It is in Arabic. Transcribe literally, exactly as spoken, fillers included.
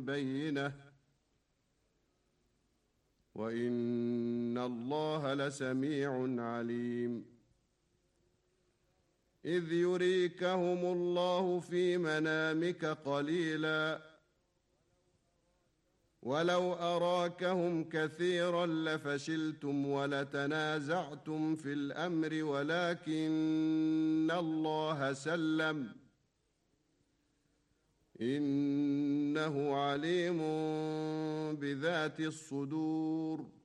بينة وإن الله لسميع عليم إذ يريكهم الله في منامك قليلا ولو أراكهم كثيرا لفشلتم ولتنازعتم في الأمر ولكن الله سلم إنه عليم بذات الصدور